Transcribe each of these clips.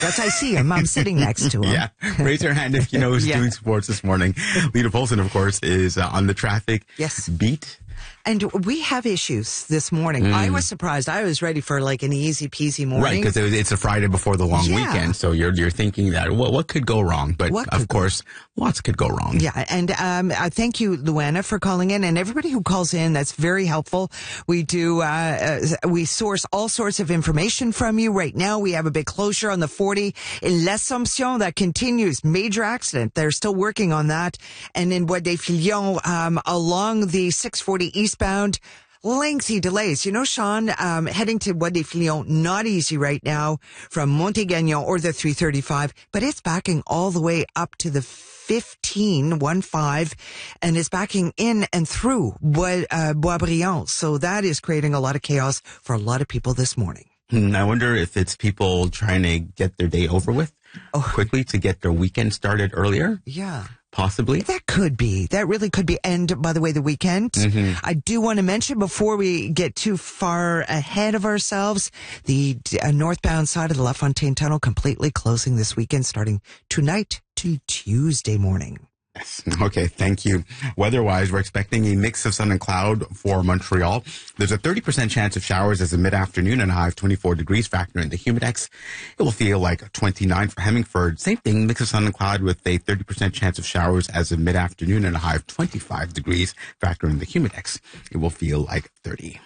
Yes, I see him. I'm sitting next to him. Yeah. Raise your hand if you know who's doing sports this morning. Lita Polson, of course, is on the traffic beat. And we have issues this morning. I was surprised. I was ready for like an easy peasy morning. Right, because it's a Friday before the long weekend. So you're thinking that, what could go wrong? But of course, lots could go wrong. Yeah. And I thank you, Luana, for calling in, and everybody who calls in. That's very helpful. We do, we source all sorts of information from you. Right now, we have a big closure on the 40 in L'Assomption that continues. Major accident. They're still working on that. And in Bois des Filions, along the 640 eastbound, lengthy delays. You know, Sean, heading to Bois des Filions, not easy right now from Montigagnon or the 335, but it's backing all the way up to the 15, and it's backing in and through Boisbriand. So that is creating a lot of chaos for a lot of people this morning. I wonder if it's people trying to get their day over with quickly to get their weekend started earlier. Yeah. Possibly. That could be. That really could be. And by the way, the weekend, I do want to mention before we get too far ahead of ourselves, the northbound side of the La Fontaine Tunnel completely closing this weekend, starting tonight to Tuesday morning. Yes. Okay, thank you. Weather-wise, we're expecting a mix of sun and cloud for Montreal. There's a 30% chance of showers as a mid-afternoon and a high of 24 degrees. Factor in the humidex. It will feel like 29 for Hemmingford. Same thing, mix of sun and cloud with a 30% chance of showers as a mid-afternoon and a high of 25 degrees. Factor in the humidex. It will feel like 30.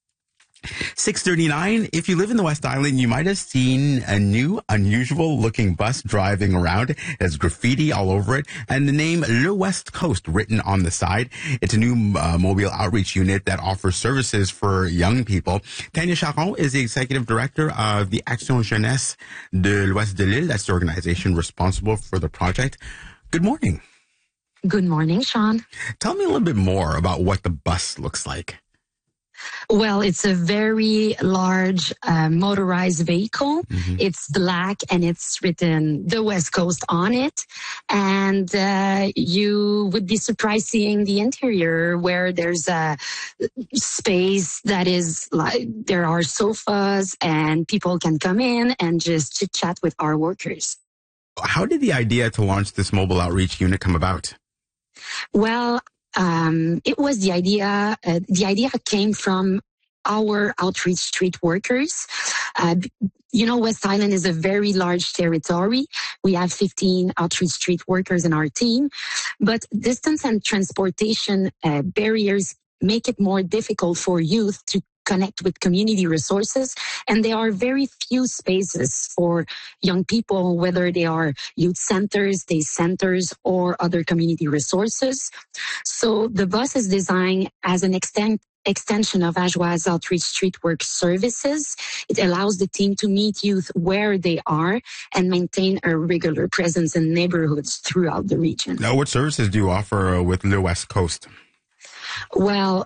6:39. If you live in the West Island, you might have seen a new, unusual-looking bus driving around. It has graffiti all over it, and the name Le West Coast written on the side. It's a new mobile outreach unit that offers services for young people. Tanya Charon is the executive director of the Action Jeunesse de l'Ouest de l'Île. That's the organization responsible for the project. Good morning. Good morning, Sean. Tell me a little bit more about what the bus looks like. Well, it's a very large motorized vehicle. It's black and it's written the West Coast on it. And you would be surprised seeing the interior where there's a space that is like there are sofas and people can come in and just chit chat with our workers. How did the idea to launch this mobile outreach unit come about? Well, it was the idea came from our outreach street workers. West Island is a very large territory. We have 15 outreach street workers in our team, but distance and transportation barriers make it more difficult for youth to connect with community resources. And there are very few spaces for young people, whether they are youth centers, day centers, or other community resources. So the bus is designed as an extension of Ajoa's outreach street work services. It allows the team to meet youth where they are and maintain a regular presence in neighborhoods throughout the region. Now, what services do you offer with Le West Coast? Well,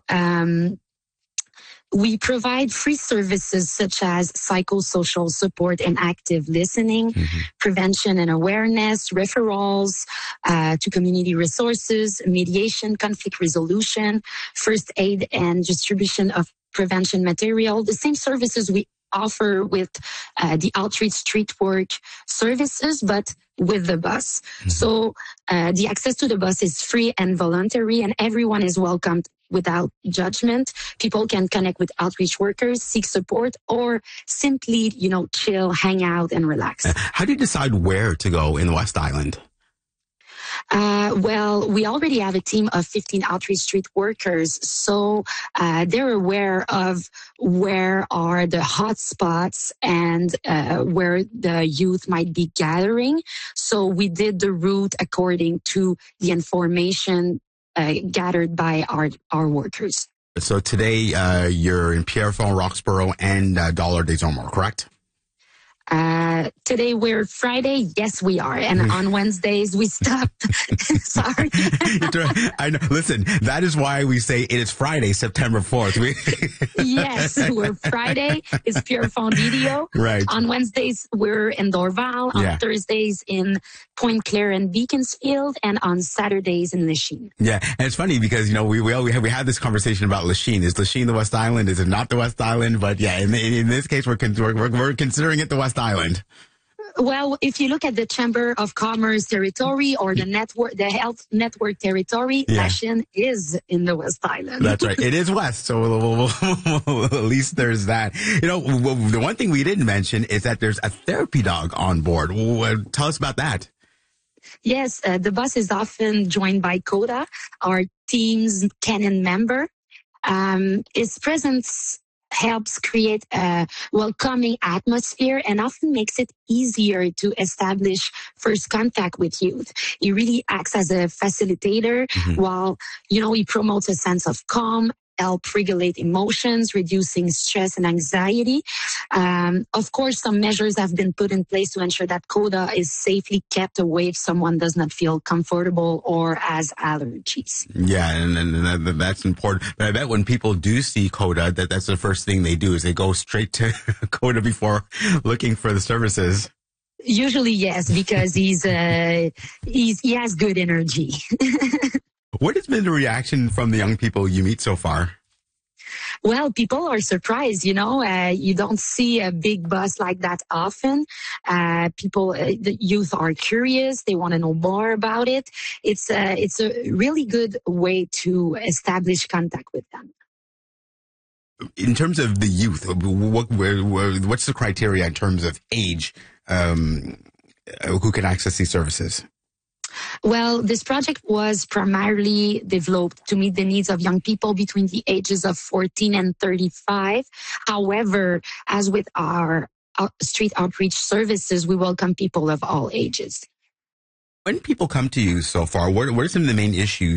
we provide free services such as psychosocial support and active listening, prevention and awareness, referrals to community resources, mediation, conflict resolution, first aid and distribution of prevention material. The same services we offer with the outreach street work services, but with the bus. So the access to the bus is free and voluntary, and everyone is welcomed without judgment. People can connect with outreach workers, seek support, or simply, chill, hang out, and relax. How do you decide where to go in the West Island? Well, we already have a team of 15 outreach street workers, so they're aware of where are the hot spots and where the youth might be gathering. So we did the route according to the information gathered by our workers. So today you're in Pierrefonds, Roxborough, and Dollard des Ormeaux, correct? Today we're Friday. Yes, we are. And on Wednesdays we stop. Sorry. I know. Listen, that is why we say it is Friday, September 4th. Yes, we're Friday. It's Pierrefonds Video. Right. On Wednesdays we're in Dorval. On Thursdays in Pointe Claire and Beaconsfield, and on Saturdays in Lachine. Yeah, and it's funny because we had this conversation about Lachine. Is Lachine the West Island? Is it not the West Island? But yeah, in this case we're considering it the West Island. Well, if you look at the Chamber of Commerce territory or the health network territory, Yeah. Lachine is in the West Island. That's right. It is west, so at least there's that. You know, the one thing we didn't mention is that there's a therapy dog on board. Tell us about that. Yes, the bus is often joined by Coda, our team's canon member. His presence helps create a welcoming atmosphere and often makes it easier to establish first contact with youth. He really acts as a facilitator while, he promotes a sense of calm, help regulate emotions, reducing stress and anxiety. Of course, some measures have been put in place to ensure that Coda is safely kept away if someone does not feel comfortable or has allergies. Yeah, and that's important. But I bet when people do see Coda, that's the first thing they do is they go straight to Coda before looking for the services. Usually, yes, because he has good energy. What has been the reaction from the young people you meet so far? Well, people are surprised, you don't see a big bus like that often. The youth are curious. They want to know more about it. It's a really good way to establish contact with them. In terms of the youth, what's the criteria in terms of age, who can access these services? Well, this project was primarily developed to meet the needs of young people between the ages of 14 and 35. However, as with our street outreach services, we welcome people of all ages. When people come to you so far, what are some of the main issues